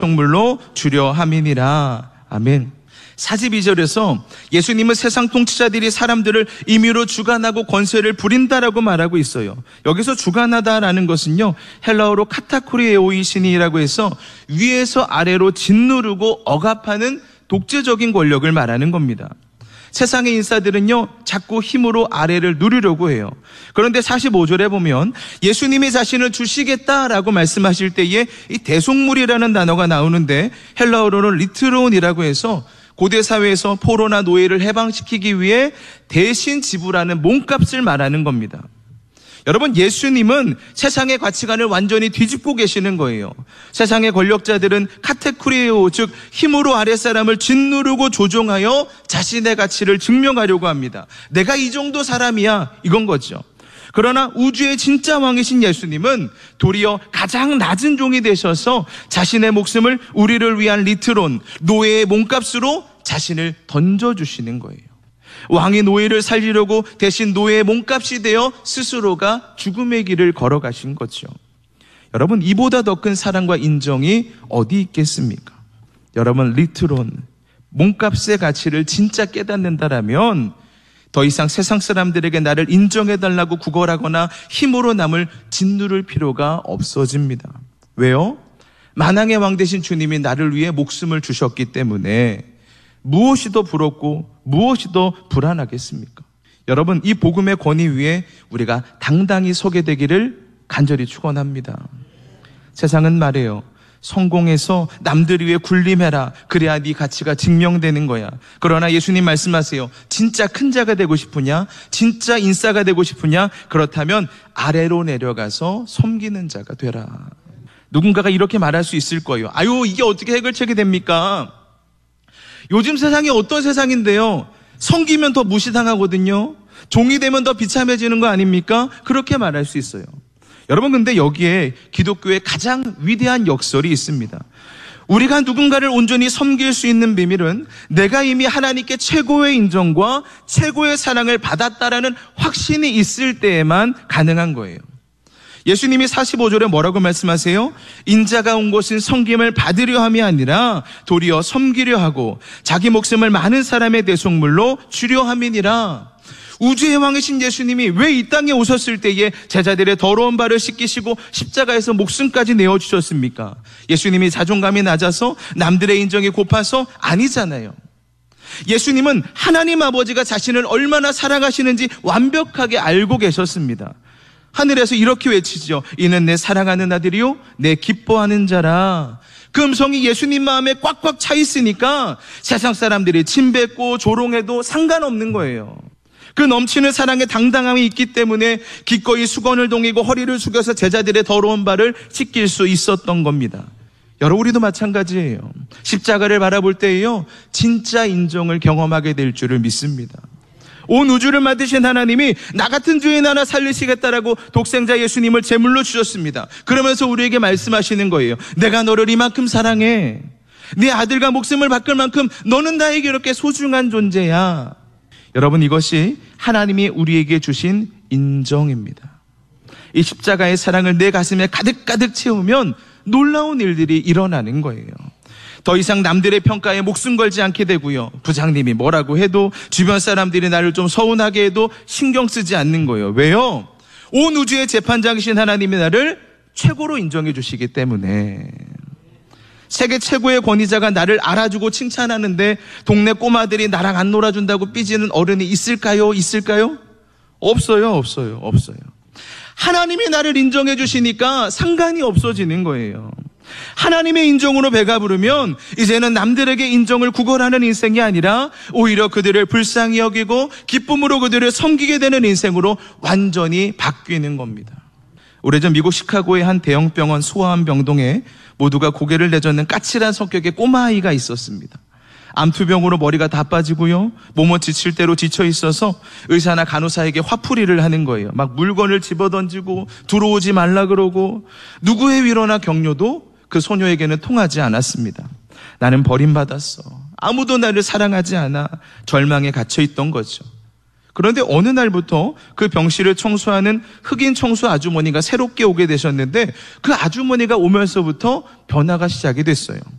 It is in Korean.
성물로 주려 함이니라. 아멘. 42절에서 예수님은 세상 통치자들이 사람들을 임의로 주관하고 권세를 부린다라고 말하고 있어요. 여기서 주관하다라는 것은요, 헬라어로 카타쿠리에오이시니라고 해서 위에서 아래로 짓누르고 억압하는 독재적인 권력을 말하는 겁니다. 세상의 인사들은요, 자꾸 힘으로 아래를 누르려고 해요. 그런데 45절에 보면 예수님이 자신을 주시겠다라고 말씀하실 때에 이 대속물이라는 단어가 나오는데 헬라어로는 리트론이라고 해서 고대 사회에서 포로나 노예를 해방시키기 위해 대신 지불하는 몸값을 말하는 겁니다. 여러분, 예수님은 세상의 가치관을 완전히 뒤집고 계시는 거예요. 세상의 권력자들은 카테쿠리에오, 즉 힘으로 아랫사람을 짓누르고 조종하여 자신의 가치를 증명하려고 합니다. 내가 이 정도 사람이야, 이건 거죠. 그러나 우주의 진짜 왕이신 예수님은 도리어 가장 낮은 종이 되셔서 자신의 목숨을 우리를 위한 리트론, 노예의 몸값으로 자신을 던져주시는 거예요. 왕이 노예를 살리려고 대신 노예의 몸값이 되어 스스로가 죽음의 길을 걸어가신 거죠. 여러분, 이보다 더 큰 사랑과 인정이 어디 있겠습니까? 여러분, 리트론, 몸값의 가치를 진짜 깨닫는다라면 더 이상 세상 사람들에게 나를 인정해달라고 구걸하거나 힘으로 남을 짓누를 필요가 없어집니다. 왜요? 만왕의 왕 되신 주님이 나를 위해 목숨을 주셨기 때문에 무엇이 더 부럽고 무엇이 더 불안하겠습니까? 여러분, 이 복음의 권위 위에 우리가 당당히 서게 되기를 간절히 축원합니다. 세상은 말해요. 성공해서 남들 위해 군림해라. 그래야 네 가치가 증명되는 거야. 그러나 예수님 말씀하세요. 진짜 큰 자가 되고 싶으냐? 진짜 인싸가 되고 싶으냐? 그렇다면 아래로 내려가서 섬기는 자가 되라. 누군가가 이렇게 말할 수 있을 거예요. 아유, 이게 어떻게 해결책이 됩니까? 요즘 세상이 어떤 세상인데요? 섬기면 더 무시당하거든요. 종이 되면 더 비참해지는 거 아닙니까? 그렇게 말할 수 있어요. 여러분, 근데 여기에 기독교의 가장 위대한 역설이 있습니다. 우리가 누군가를 온전히 섬길 수 있는 비밀은 내가 이미 하나님께 최고의 인정과 최고의 사랑을 받았다라는 확신이 있을 때에만 가능한 거예요. 예수님이 45절에 뭐라고 말씀하세요? 인자가 온 것은 섬김을 받으려 함이 아니라 도리어 섬기려 하고 자기 목숨을 많은 사람의 대속물로 주려 함이니라. 우주의 왕이신 예수님이 왜 이 땅에 오셨을 때에 제자들의 더러운 발을 씻기시고 십자가에서 목숨까지 내어주셨습니까? 예수님이 자존감이 낮아서 남들의 인정이 고파서 아니잖아요. 예수님은 하나님 아버지가 자신을 얼마나 사랑하시는지 완벽하게 알고 계셨습니다. 하늘에서 이렇게 외치죠. 이는 내 사랑하는 아들이요 내 기뻐하는 자라. 그 음성이 예수님 마음에 꽉꽉 차 있으니까 세상 사람들이 침뱉고 조롱해도 상관없는 거예요. 그 넘치는 사랑의 당당함이 있기 때문에 기꺼이 수건을 동이고 허리를 숙여서 제자들의 더러운 발을 씻길 수 있었던 겁니다. 여러분, 우리도 마찬가지예요. 십자가를 바라볼 때에요, 진짜 인정을 경험하게 될 줄을 믿습니다. 온 우주를 만드신 하나님이 나 같은 죄인 하나 살리시겠다라고 독생자 예수님을 제물로 주셨습니다. 그러면서 우리에게 말씀하시는 거예요. 내가 너를 이만큼 사랑해. 네 아들과 목숨을 바꿀 만큼 너는 나에게 이렇게 소중한 존재야. 여러분, 이것이 하나님이 우리에게 주신 인정입니다. 이 십자가의 사랑을 내 가슴에 가득가득 채우면 놀라운 일들이 일어나는 거예요. 더 이상 남들의 평가에 목숨 걸지 않게 되고요. 부장님이 뭐라고 해도 주변 사람들이 나를 좀 서운하게 해도 신경 쓰지 않는 거예요. 왜요? 온 우주의 재판장이신 하나님이 나를 최고로 인정해 주시기 때문에. 세계 최고의 권위자가 나를 알아주고 칭찬하는데 동네 꼬마들이 나랑 안 놀아준다고 삐지는 어른이 있을까요? 있을까요? 없어요. 하나님이 나를 인정해 주시니까 상관이 없어지는 거예요. 하나님의 인정으로 배가 부르면 이제는 남들에게 인정을 구걸하는 인생이 아니라 오히려 그들을 불쌍히 여기고 기쁨으로 그들을 섬기게 되는 인생으로 완전히 바뀌는 겁니다. 오래전 미국 시카고의 한 대형 병원 소아암 병동에 모두가 고개를 내젓는 까칠한 성격의 꼬마아이가 있었습니다. 암투병으로 머리가 다 빠지고요, 몸은 지칠 대로 지쳐 있어서 의사나 간호사에게 화풀이를 하는 거예요. 막 물건을 집어던지고 들어오지 말라 그러고 누구의 위로나 격려도 그 소녀에게는 통하지 않았습니다. 나는 버림받았어. 아무도 나를 사랑하지 않아. 절망에 갇혀 있던 거죠. 그런데 어느 날부터 그 병실을 청소하는 흑인 청소 아주머니가 새롭게 오게 되셨는데 그 아주머니가 오면서부터 변화가 시작이 됐어요.